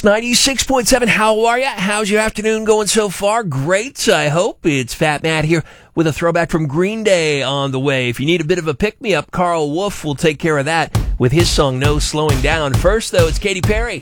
96.7, how are ya? How's your afternoon going so far? Great, I hope. It's Fat Matt here with a throwback from Green Day on the way. If you need a bit of a pick-me-up, Carl Wolf will take care of that with his song No Slowing Down. First, though, it's Katy Perry.